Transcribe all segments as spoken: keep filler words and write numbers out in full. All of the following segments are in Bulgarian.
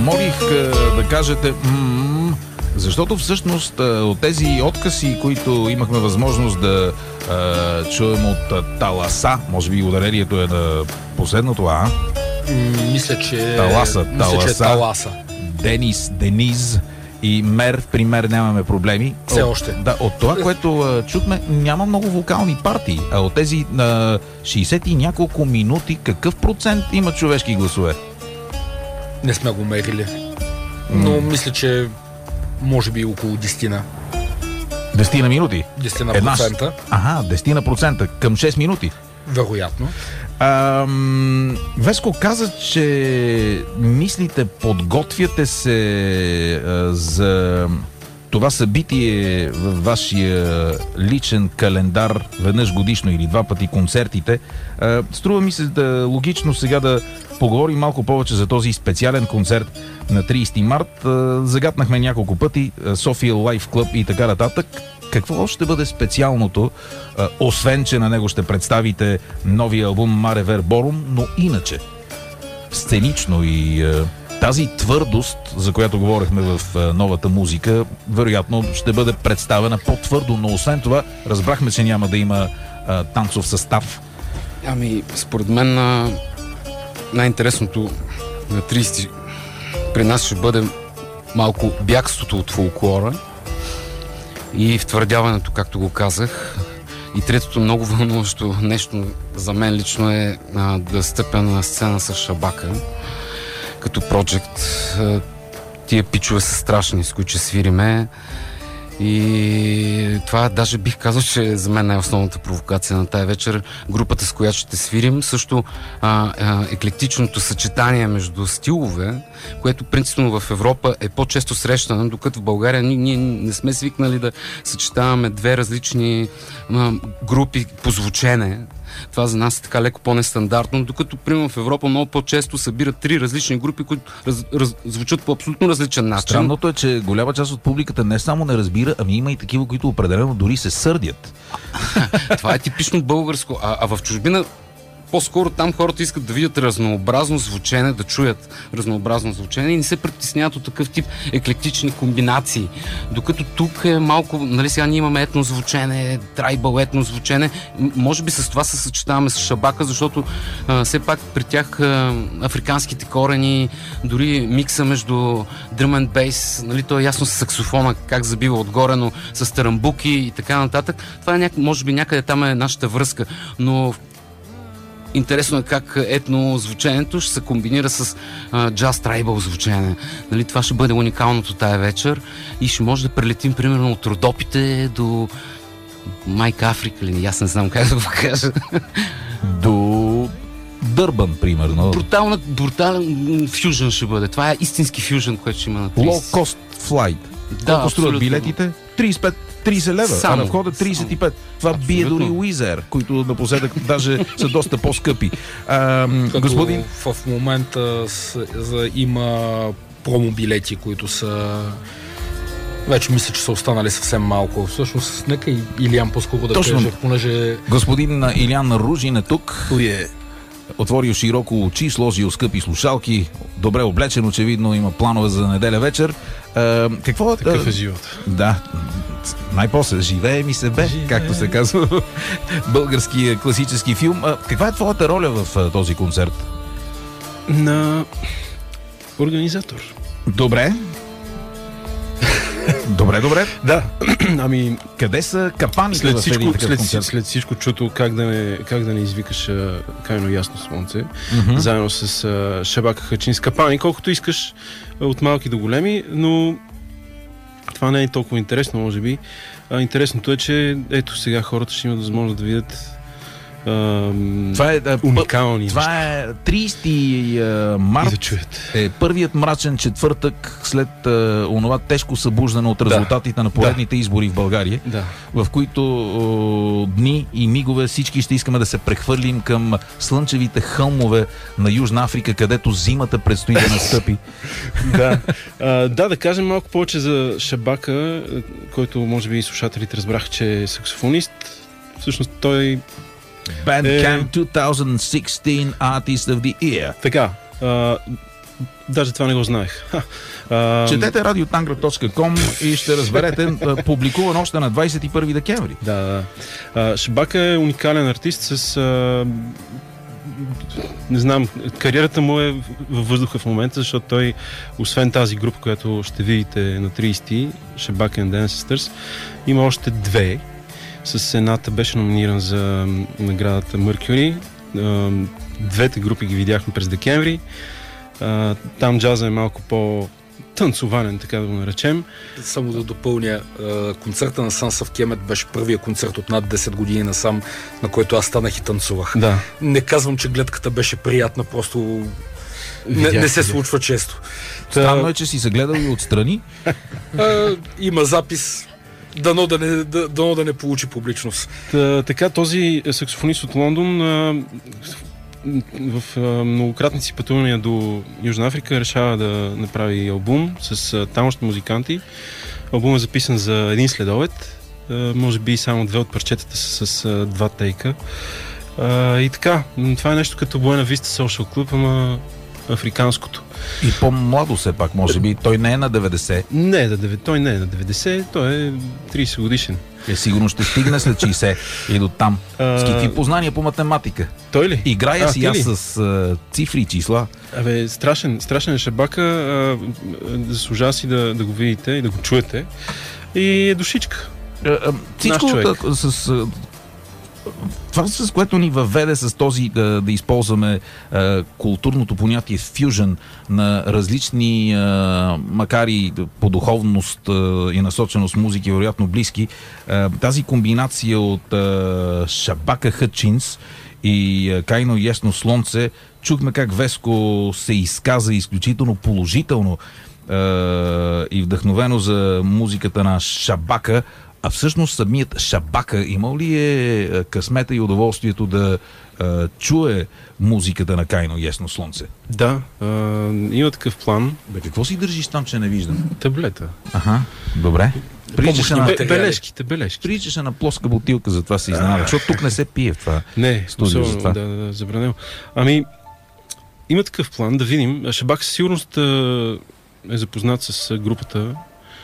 помолих да кажете м-м, защото всъщност от тези откази, които имахме възможност да а, чуем от Таласа, може би ударението е на последното А. Мисля, че Таласа, мисля, Таласа, че е Таласа. Денис, Дениз и Мер, при Мер нямаме проблеми. Все от, още. Да, от това, което а, чухме, няма много вокални партии, а от тези а, шейсет и няколко минути, какъв процент има човешки гласове? Не сме го мерили. Но mm. мисля, че може би около десет. десет на минути? десет процента. Ага, десет процента към шест минути. Вероятно. Ам, Веско каза, че мислите, подготвяте се а, за това събитие в вашия личен календар веднъж годишно или два пъти концертите. А, струва ми се да логично сега да поговорим малко повече за този специален концерт на трийсети март. А, загатнахме няколко пъти София Лайф Клъб и така нататък. Какво ще бъде специалното, а, освен че на него ще представите новия албум Маре Верборум, но иначе сценично и а, тази твърдост, за която говорихме в а, новата музика, вероятно ще бъде представена по-твърдо, но освен това разбрахме, че няма да има а, танцов състав. Ами, според мен а, най-интересното на трийсети при нас ще бъде малко бягството от фолклора и втвърдяването, както го казах. И третото много вълнуващо нещо за мен лично е а, да стъпя на сцена с Шабака като проджект. Тия пичове са страшни, с които ще свириме. И това даже бих казал, че за мен е основната провокация на тая вечер. Групата, с която ще свирим, също а, а, еклектичното съчетание между стилове, което принципно в Европа е по-често срещано, докато в България ние, ние не сме свикнали да съчетаваме две различни а, групи по звучене. Това за нас е така леко по-нестандартно, докато, примерно, в Европа много по-често събират три различни групи, които раз, раз, звучат по абсолютно различен начин. Странното е, че голяма част от публиката не само не разбира, ами има и такива, които определено дори се сърдят. Това е типично българско. А, а в чужбина по-скоро там хората искат да видят разнообразно звучене, да чуят разнообразно звучене и не се притесняват от такъв тип еклектични комбинации. Докато тук е малко, нали сега ние имаме етно звучене, трайбъл етно звучене, може би с това се съчетаваме с Шабака, защото а, все пак при тях а, африканските корени, дори микса между drum and bass, нали, то е ясно с саксофона, как забива отгоре, но с тарамбуки и така нататък. Това е няк... може би някъде там е нашата връзка, но интересно е как етно звученето ще се комбинира с а, джаз трайбъл звучене. Нали, това ще бъде уникалното тая вечер и ще може да прелетим примерно от Родопите до Майка Африка, или аз не знам как да го кажа. До Дърбан, примерно. Брутална, брутален фюжън ще бъде. Това е истински фюжън, който ще има на трийсет. Low cost flight. Да, колко струват билетите? трийсет и пет трийсет лева, само, а на входа трийсет и пет. Това абсолютно бие дори Уизер, които напоследък даже са доста по-скъпи. А, господин... В момента с, за, има промо-билети, които са... Вече мисля, че са останали съвсем малко. Всъщност, нека и Илиан по-скоро да Точно. каже, понеже... Господин Илиан Ружин е тук. Е отворил широко очи, сложил скъпи слушалки, добре облечен, очевидно има планове за неделя вечер. А, какво е... Такъв е живот. Да, най-после живее ми се бе, живее, както се казва български класически филм. А, каква е твоята роля в а, този концерт? На организатор. Добре. Добре, добре. Да, ами... Къде са капаните след в всичко, един такъв след, концерт? след всичко чуто как да не, как да не извикаш крайно ясно слънце, Mm-hmm. заедно с а, Шабака Хачин с капани, колкото искаш от малки до големи, но това не е толкова интересно, може би. А, интересното е, че ето сега хората ще имат възможност да видят ам, Това е, а, уникални това е трийсети март. И да чуят. Е първият мрачен четвъртък след а, онова тежко събуждане от резултатите да. на поредните да. избори в България, да. в които о, дни и мигове всички ще искаме да се прехвърлим към слънчевите хълмове на Южна Африка, където зимата предстои да настъпи. да. А, да, да кажем малко повече за Шабака, който може би слушателите разбраха, че е саксофонист. Всъщност той Bandcamp две хиляди и шестнадесет Artist of the Year. Така, а, Даже това не го знаех. А, Четете радиотангра точка ком и ще разберете, публикуван още на двадесет и първи декември. Да, да. А, Шабака е уникален артист с... А, не знам, кариерата му е във въздуха в момента, защото той, освен тази група, която ще видите на тридесети, Шабака and Dance Sisters, има още две. С едната беше номиниран за наградата Mercury. Двете групи ги видяхме през декември. Там джаза е малко по-танцовален, така да го наречем. Само да допълня, концерта на Sons of Kemet беше първия концерт от над десет години насам, на който аз станах и танцувах. Да. Не казвам, че гледката беше приятна, просто не, не се случва често. Странно е, че си се гледал и отстрани. А, има запис. Дано да не, да, дано да не получи публичност. Та, така, този саксофонист от Лондон а, в а, многократни си пътувания до Южна Африка решава да направи албум с а, тамошни музиканти. Албумът е записан за един следобед. А, може би само две от парчетата са с а, два тейка. А, и така, това е нещо като Buena Vista Social Club, ама африканското. И по-младо все пак, може би. Той не е на деветдесет. Не, да, той не е на деветдесет, той е тридесет годишен. Е, сигурно ще стигне след шейсет и до там. А... С какви познания по математика? Той ли? Играя а, си аз с а, цифри и числа. Абе, страшен, страшен е Шабака. А, заслужава си да, да го видите и да го чуете. И е душичка. А, а, всичко да, с... А, това, с което ни въведе с този да, да използваме а, културното понятие фюжън на различни, а, макар и по духовност а, и насоченост музики, вероятно близки, а, тази комбинация от а, Шабака Хътчинс и а, Кайно Ясно Слънце, чухме как Веско се изказа изключително положително а, и вдъхновено за музиката на Шабака. А всъщност самият Шабака имал ли е късмета и удоволствието да а, чуе музиката на Кайно Ясно Слънце? Да, а, има такъв план. Бе, какво си държиш там, че не виждам? Таблета. Аха, добре. Приличаше на, Бе, бележките, бележки. Приличаше на плоска бутилка, затова се изненада, защото тук не се пие в това не, студио. Не, да, да, да, забранено. Ами, има такъв план, да видим. Шабака със сигурност е запознат с групата.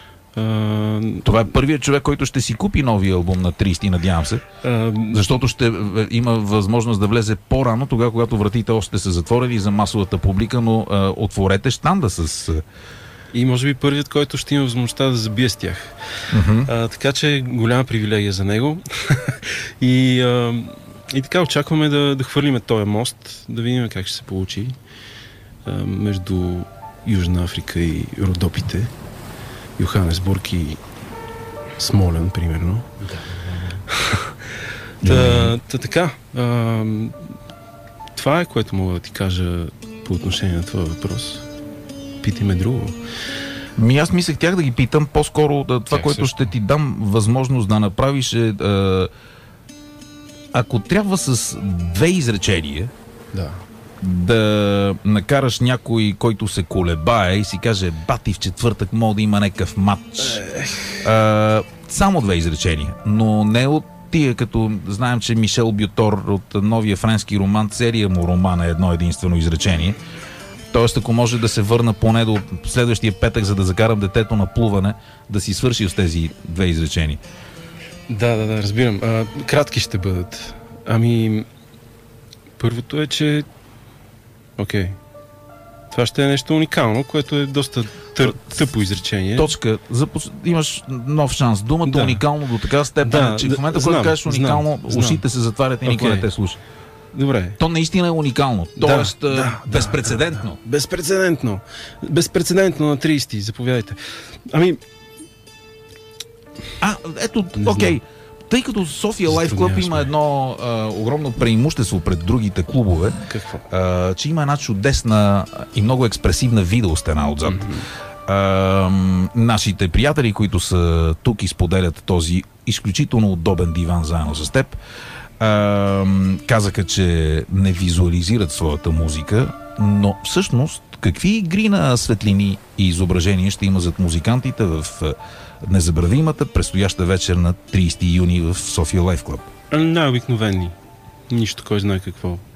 Uh, Това е първият човек, който ще си купи новия албум на тридесети, надявам се. Uh, защото ще има възможност да влезе по-рано, тогава, когато вратите още са затворени за масовата публика, но uh, отворете щанда с... И може би първият, който ще има възможността да забие с тях. Uh-huh. Uh, така че голяма привилегия за него. и, uh, и така очакваме да, да хвърлиме този мост, да видим как ще се получи uh, между Южна Африка и Родопите. Йоханесбург и Смолен, примерно. Да. та, та, така. А, това е, което мога да ти кажа по отношение на твоя въпрос. Питай ме друго. Ми аз мислех тях да ги питам, по-скоро да, това, Тях което също. ще ти дам възможност да направиш е... А, ако трябва с две изречения да. да накараш някой, който се колебае и си каже, бати в четвъртък мога да има някакъв матч. А, само две изречения, но не от тия, като знаем, че Мишел Бютор от новия френски роман, серия му роман е едно единствено изречение. Тоест, ако може да се върна поне до следващия петък, за да закарам детето на плуване, да си свърши с тези две изречения. Да, да, да, разбирам. А, кратки ще бъдат. Ами, първото е, че окей. Okay. Това ще е нещо уникално, което е доста тър, тъпо изречение. Точка. Запос... Имаш нов шанс. Думата да. Уникално до така степен, да, че в момента, да, който кажеш уникално, знам, ушите знам. се затварят и никой okay. не те слуша. Добре. То наистина е уникално. Тоест, да, да, безпрецедентно. Да, да. Безпрецедентно. Безпрецедентно на тридесети. Заповядайте. Ами... А, ето, окей. Okay. Тъй като София Лайф Клъб има едно а, огромно преимущество пред другите клубове, а, че има една чудесна и много експресивна видеостена отзад. Mm-hmm. А, нашите приятели, които са тук и споделят този изключително удобен диван заедно с теб, а, казаха, че не визуализират своята музика, но всъщност какви игри на светлини и изображения ще има зад музикантите в незабравимата предстояща вечер на тридесети юни в София Лайф Клъб? Най-обикновени. Нищо кой знае какво.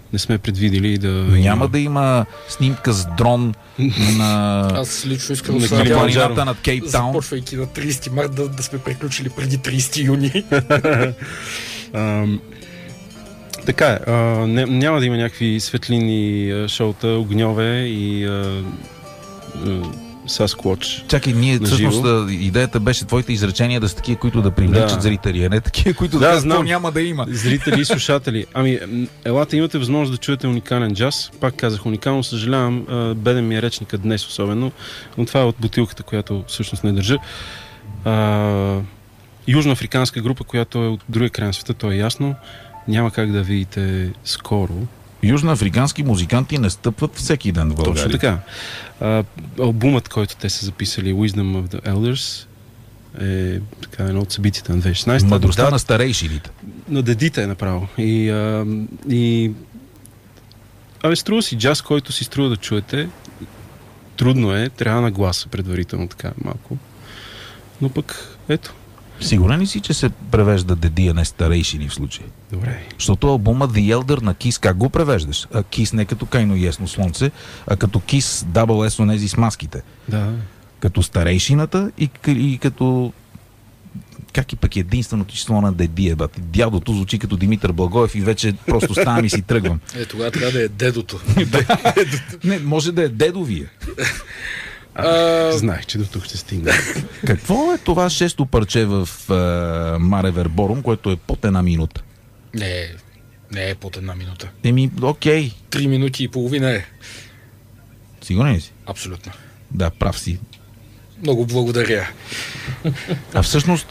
не сме предвидили да... Няма да има снимка с дрон на... Аз лично искам на да планината над Кейптаун. Започвайки на тридесети март да, да сме приключили преди тридесети юни. Ам, така е, а, не, няма да има някакви светлини а, шоута, огньове и а, а, Sasquatch. Чакай, ние на всъщност живо. да, идеята беше твоите изречения да са такива, които да привличат Да. зрители, а не такива, които да, Да, казват, знам. то няма да има. Зрители и слушатели. Ами, м, елате, имате възможност да чуете уникален джаз. Пак казах уникално, съжалявам, а, беден ми е речника днес особено, но това е от бутилката, която всъщност не държа. А, южноафриканска група, която е от другия край на света, то е ясно. Няма как да видите скоро. Южноафрикански музиканти не стъпват всеки ден в България. Точно така. А, албумът, който те са записали, Wisdom of the Elders, е така едно от събитията на две хиляди и шестнадесета. Мъдростта Да, на старейшините. на дедите е направо. И, а, и абе, струва си джаз, който си струва да чуете. Трудно е, трябва на гласа предварително така малко. Но пък, ето, Сигурен ли си, че се превежда деди, а не старейшини в случай? добре. Защото албума The Elder на Kiss, как го превеждаш? А Kiss не като Кайно Ясно Слънце, а като Kiss Double S онези с маските. Да. Като старейшината и, и като... Как и пък единственото число на деди е, бат. Дядото звучи като Димитър Благоев и вече просто ставам и си тръгвам. Е, тогава трябва да е дедото. Не, може да е дедовия. А, Знаех, че до тук ще стигна. Какво е това шесто парче в е, Маре Верборум, което е под една минута? не, не е под една минута. Еми, окей. Три минути и половина е. Сигурен ли си? Абсолютно. Да, прав си. Много благодаря. А всъщност е,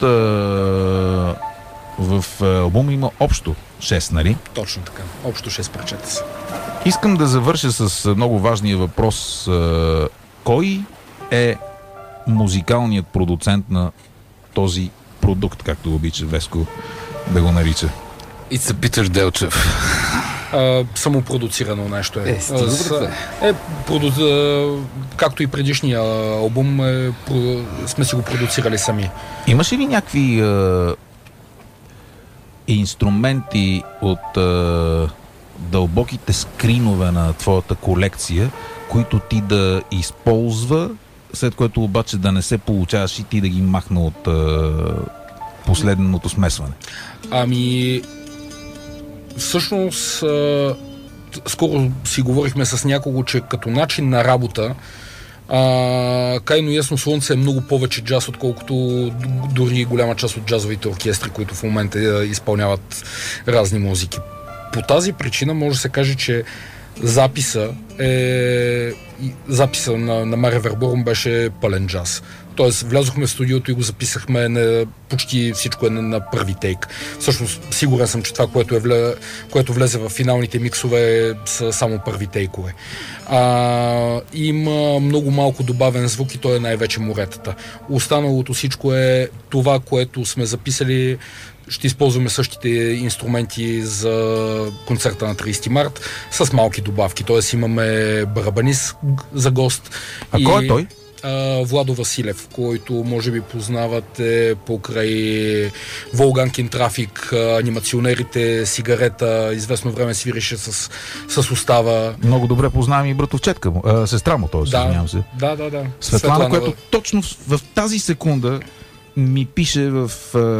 в е, албума има общо шест, нали? Точно така. Общо шест парчета са. Искам да завърша с е, много важния въпрос. Е, кой е музикалният продуцент на този продукт, както обича Веско да го нарича? Ица Питър Делчев. А, самопродуцирано нещо е. Е, стига, А, с- братле. е проду... а, както и предишния албум, е, про... сме си го продуцирали сами. Имаш ли някакви е, инструменти от е, дълбоките скринове на твоята колекция, които ти да използва, след което обаче да не се получаваш и ти да ги махна от е, последното смесване? Ами, всъщност, а, скоро си говорихме с някого, че като начин на работа а, Кайно Ясно Слънце е много повече джаз, отколкото д- дори голяма част от джазовите оркестри, които в момента а, изпълняват разни музики. По тази причина може да се каже, че записа е... и записа на, на Маре Верборум беше пълен джаз. Тоест, влязохме в студиото и го записахме на почти всичко е на, на първи тейк. Всъщност, сигурен съм, че това, което, е вле, което влезе в финалните миксове, са само първи тейкове. А, има много малко добавен звук и той е най-вече моретата. Останалото всичко е това, което сме записали. Ще използваме същите инструменти за концерта на тридесети март с малки добавки. Тоест имаме барабанист за гост. А кой е той? А, Владо Василев, който може би познавате покрай Волганкин трафик, анимационерите, Сигарета, известно време свирише с, с Остава. Много добре познавам и братовчетка му, а, сестра му, т.е. извинявам се. Да, да, да. Светлана, която точно в, в тази секунда ми пише в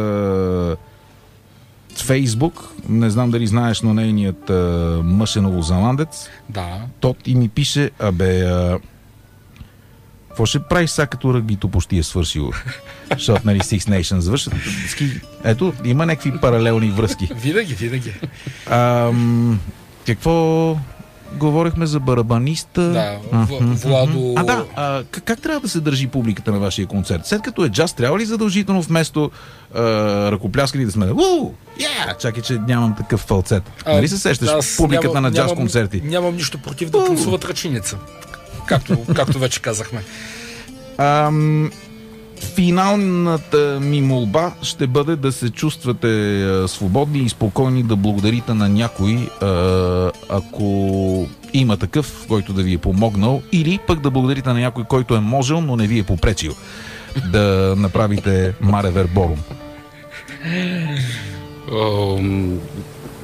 е, Фейсбук, не знам дали знаеш, но нейният е, мъж е новозеландец, Да. тот и ми пише, абе, е, какво ще правиш сега, като ръгбито почти е свършило? Защото, нали, Six Nations завършат. Ето, има някакви паралелни връзки. Винаги, винаги. Ам, какво говорихме за барабаниста? Да, Мгм, В- Владо... мгм. А, да, а, как, как трябва да се държи публиката на вашия концерт? След като е джаз, трябва ли задължително вместо а, ръкопляскали да сме да уу, yeah! Чакай, че нямам такъв фалцет. А, Нали се сещаш аз публиката нямам- на джаз нямам- концерти? Нямам нищо против да танцуват ръченица. Както, както вече казахме. Ам, финалната ми молба ще бъде да се чувствате а, свободни и спокойни да благодарите на някой, а, ако има такъв, който да ви е помогнал, или пък да благодарите на някой, който е можел, но не ви е попречил да направите Маре Верборум. Ам,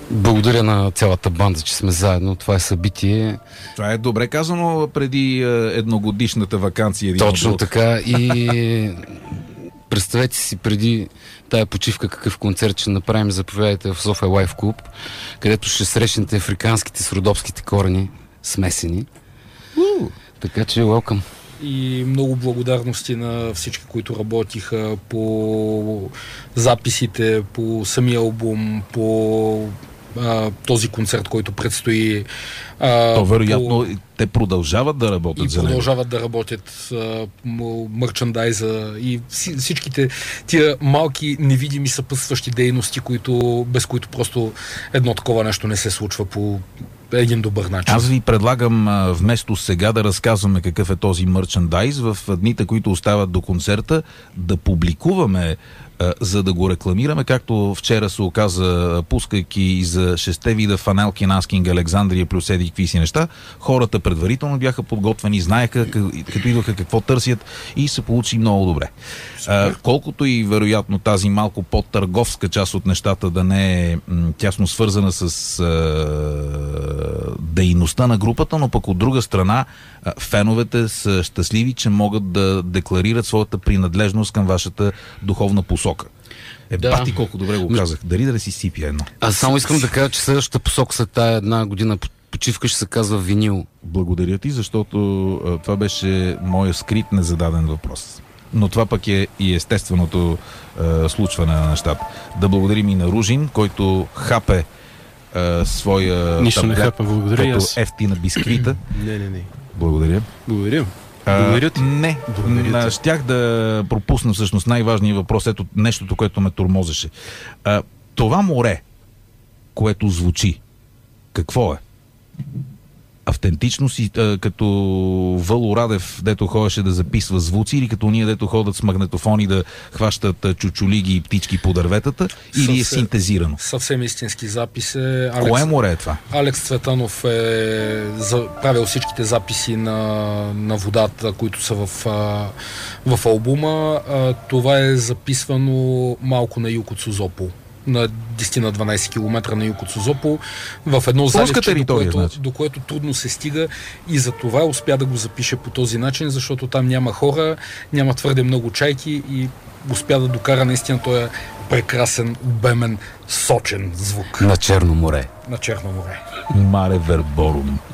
Благодаря на цялата банда, че сме заедно. Това е събитие. Това е добре казано преди едногодишната ваканция. Точно така. И представете си преди тая почивка какъв концерт ще направим. Заповядайте в София Лайф Клуб, където ще срещнете африканските с родопските корени смесени. Uh. Така че welcome. И много благодарности на всички, които работиха по записите, по самия албум, по а, този концерт, който предстои. А, То вероятно по... те продължават да работят и за него. продължават да работят а, мърчандайза и всичките тия малки невидими съпътстващи дейности, които, без които просто едно такова нещо не се случва по един добър начин. Аз ви предлагам вместо сега да разказваме какъв е този мърчандайз, в дните, които остават до концерта, да публикуваме, за да го рекламираме, както вчера се оказа, пускайки за шесте вида фанелки на Asking Alexandria плюс еди какви си неща, хората предварително бяха подготвени, знаеха като идваха какво търсят и се получи много добре. А, колкото и вероятно тази малко по-търговска част от нещата да не е м, тясно свързана с а, дейността на групата, но пък от друга страна а, феновете са щастливи, че могат да декларират своята принадлежност към вашата духовна посока. Е, да. Бати колко добре го казах. Дари да не си сипя едно. Аз само искам да кажа, че следващата посока след тая една година почивка ще се казва винил. Благодаря ти, защото а, това беше моя скрит незададен въпрос. Но това пък е и естественото а, случване на нещата. Да благодарим и на Ружин, който хапе а, своя Нищо таблет, не хапа, благодаря като аз. ефтина бисквита. Не, не, не. Благодаря. Благодаря. Благодаря ти. А, не, Благодаря ти. щях да пропусна всъщност най-важният въпрос, ето нещото, което ме тормозеше. А, това море, което звучи, какво е? Автентичност и а, като Въло Радев, дето ходеше да записва звуци, или като ние, дето ходят с магнетофони да хващат а, чучулиги и птички по дърветата, или Съвсем, е синтезирано? Съвсем истински запис е. Алекс, Кое море е това? Алекс Цветанов е за, правил всичките записи на, на водата, които са в, а, в албума. А, това е записвано малко на юг от Созопол. На десет на дванайсет километра на юг от Созопол, в едно заливче, до което, значи. до което трудно се стига, и за това успя да го запише по този начин, защото там няма хора, няма твърде много чайки и успя да докара наистина този прекрасен, обемен, сочен звук. На Черно море. На Черно море. Маре Верборум.